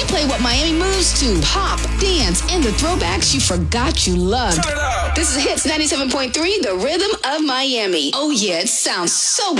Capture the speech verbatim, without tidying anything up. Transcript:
play what Miami moves to. Pop, dance, and the throwbacks you forgot you loved. This is Hits ninety-seven point three, the rhythm of Miami. Oh yeah, it sounds so good.